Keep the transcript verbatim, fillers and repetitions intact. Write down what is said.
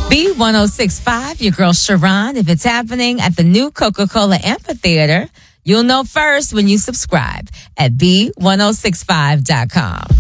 B ten sixty-five, your girl Sharon. If it's happening at the new Coca-Cola Amphitheater, you'll know first when you subscribe at B ten sixty-five dot com.